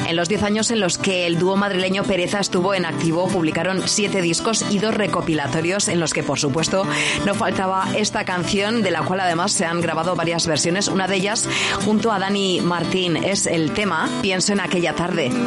En los 10 años en los que el dúo madrileño Pereza estuvo en activo, publicaron 7 discos y 2 recopilatorios en los que, por supuesto, no faltaba esta canción, de la cual además se han grabado varias versiones. Una de ellas, junto a Dani Martín, es el tema Pienso en aquella tarde.